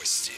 Новости.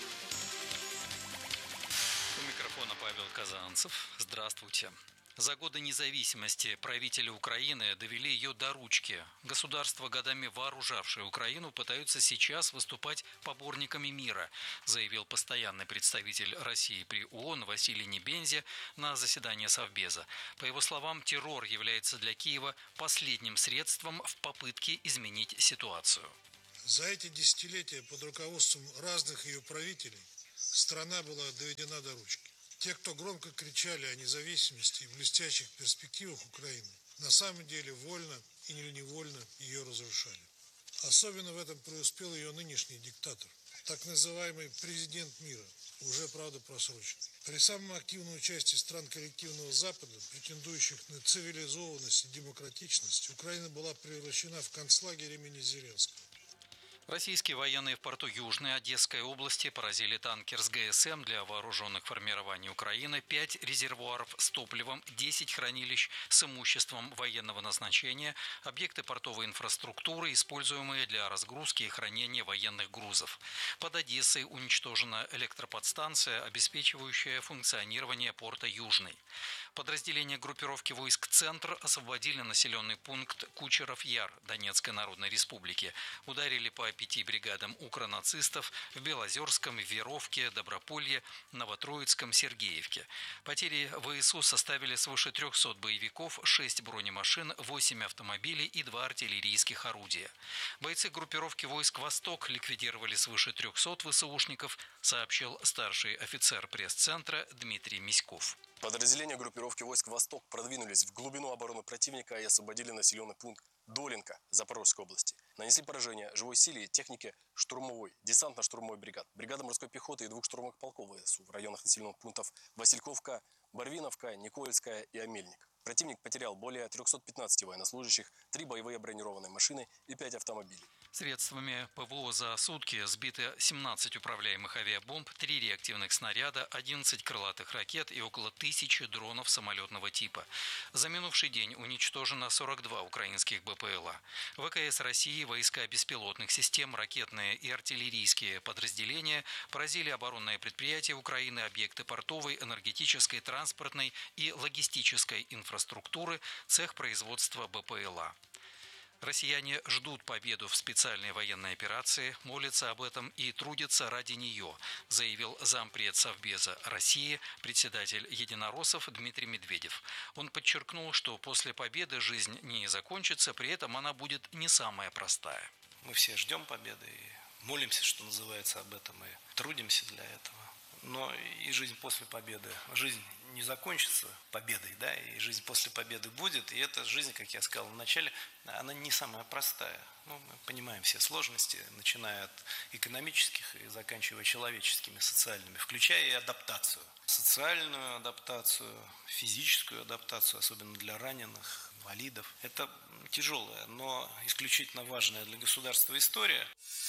У микрофона Павел Казанцев. Здравствуйте. За годы независимости правители Украины довели ее до ручки. Государства, годами вооружавшие Украину, пытаются сейчас выступать поборниками мира, заявил постоянный представитель России при ООН Василий Небензя на заседании Совбеза. По его словам, террор является для Киева последним средством в попытке изменить ситуацию. За эти десятилетия под руководством разных ее правителей страна была доведена до ручки. Те, кто громко кричали о независимости и блестящих перспективах Украины, на самом деле вольно или невольно ее разрушали. Особенно в этом преуспел ее нынешний диктатор, так называемый президент мира, уже, правда, просроченный. При самом активном участии стран коллективного Запада, претендующих на цивилизованность и демократичность, Украина была превращена в концлагерь имени Зеленского. Российские военные в порту Южной Одесской области поразили танкер с ГСМ для вооруженных формирований Украины, 5 резервуаров с топливом, 10 хранилищ с имуществом военного назначения, объекты портовой инфраструктуры, используемые для разгрузки и хранения военных грузов. Под Одессой уничтожена электроподстанция, обеспечивающая функционирование порта Южный. Подразделения группировки войск «Центр» освободили населенный пункт Кучеров-Яр Донецкой Народной Республики. Ударили по 5 бригадам укронацистов в Белозерском, Веровке, Доброполье, Новотроицком, Сергеевке. Потери ВСУ составили свыше 300 боевиков, 6 бронемашин, 8 автомобилей и 2 артиллерийских орудия. Бойцы группировки войск «Восток» ликвидировали свыше 300 ВСУшников, сообщил старший офицер пресс-центра Дмитрий Миськов. Подразделения группировки войск «Восток» продвинулись в глубину обороны противника и освободили населенный пункт Долинка Запорожской области. Нанесли поражение живой силе и технике штурмовой, десантно-штурмовой бригад, бригады морской пехоты и 2 штурмовых полков ВСУ в районах населенных пунктов Васильковка, Барвиновка, Никольская и Амельник. Противник потерял более 315 военнослужащих, 3 боевые бронированные машины и 5 автомобилей. Средствами ПВО за сутки сбиты 17 управляемых авиабомб, 3 реактивных снаряда, 11 крылатых ракет и около 1000 дронов самолетного типа. За минувший день уничтожено 42 украинских БПЛА. ВКС России, войска беспилотных систем, ракетные и артиллерийские подразделения поразили оборонные предприятия Украины, объекты портовой, энергетической, транспортной и логистической инфраструктуры, цех производства БПЛА. Россияне ждут победу в специальной военной операции, молятся об этом и трудятся ради нее, заявил зампред Совбеза России, председатель единороссов Дмитрий Медведев. Он подчеркнул, что после победы жизнь не закончится, при этом она будет не самая простая. Мы все ждем победы и молимся, что называется, об этом, и трудимся для этого. Но и жизнь после победы, жизнь не закончится победой, да, и жизнь после победы будет, и эта жизнь, как я сказал в начале, она не самая простая. Мы понимаем все сложности, начиная от экономических и заканчивая человеческими, социальными, включая и адаптацию. Социальную адаптацию, физическую адаптацию, особенно для раненых, инвалидов. Это тяжелая, но исключительно важная для государства история.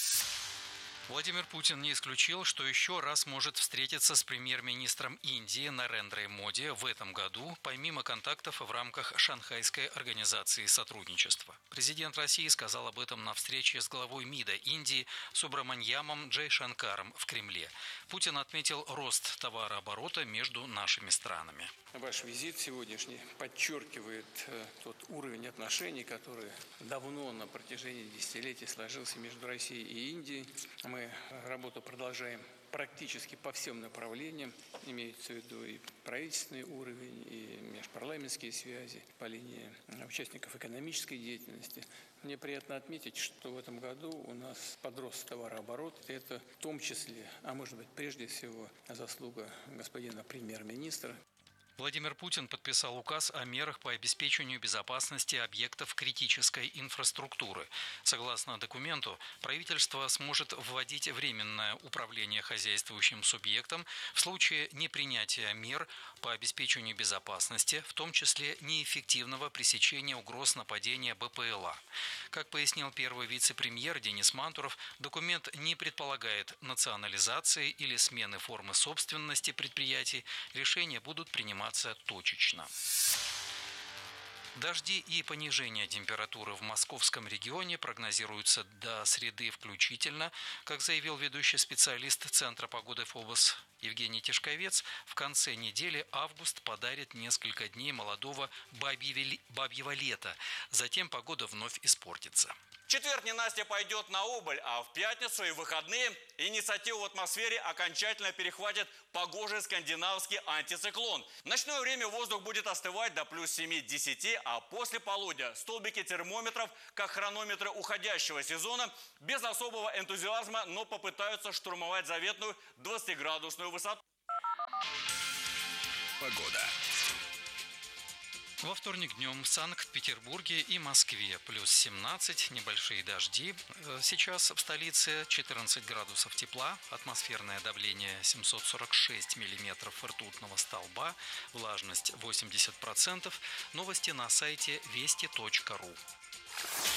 Владимир Путин не исключил, что еще раз может встретиться с премьер-министром Индии Нарендрой Моди в этом году, помимо контактов в рамках Шанхайской организации сотрудничества. Президент России сказал об этом на встрече с главой МИДа Индии Субраманьямом Джайшанкаром в Кремле. Путин отметил рост товарооборота между нашими странами. Ваш визит сегодняшний подчеркивает тот уровень отношений, который давно на протяжении десятилетий сложился между Россией и Индией. Мы работу продолжаем практически по всем направлениям, имеется в виду и правительственный уровень, и межпарламентские связи по линии участников экономической деятельности. Мне приятно отметить, что в этом году у нас подрос товарооборот. Это в том числе, а может быть прежде всего, заслуга господина премьер-министра. Владимир Путин подписал указ о мерах по обеспечению безопасности объектов критической инфраструктуры. Согласно документу, правительство сможет вводить временное управление хозяйствующим субъектом в случае непринятия мер по обеспечению безопасности, в том числе неэффективного пресечения угроз нападения БПЛА. Как пояснил первый вице-премьер Денис Мантуров, документ не предполагает национализации или смены формы собственности предприятий. Решения будут приниматься точечно. Дожди и понижение температуры в московском регионе прогнозируются до среды включительно. Как заявил ведущий специалист Центра погоды ФОБОС Евгений Тишковец, в конце недели август подарит несколько дней молодого бабьего лета. Затем погода вновь испортится. В четверг ненастье пойдет на убыль, а в пятницу и выходные инициативу в атмосфере окончательно перехватит погожий скандинавский антициклон. В ночное время воздух будет остывать до плюс 7-10, а после полудня столбики термометров, как хронометры уходящего сезона, без особого энтузиазма, но попытаются штурмовать заветную 20-градусную высоту. Погода. Во вторник днем в Санкт-Петербурге и Москве плюс 17, небольшие дожди. Сейчас в столице 14 градусов тепла, атмосферное давление 746 миллиметров ртутного столба, влажность 80%. Новости на сайте вести.ру.